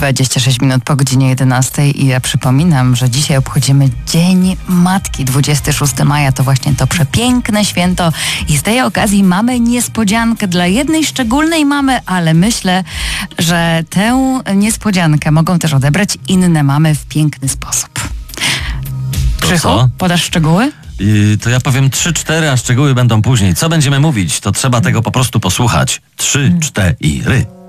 26 minut po godzinie 11 i ja przypominam, że dzisiaj obchodzimy Dzień Matki. 26 maja to właśnie to przepiękne święto i z tej okazji mamy niespodziankę dla jednej szczególnej mamy, ale myślę, że tę niespodziankę mogą też odebrać inne mamy w piękny sposób. Krzychu, podasz szczegóły? To ja powiem 3-4, a szczegóły będą później. Co będziemy mówić? To trzeba tego po prostu posłuchać. 3-4.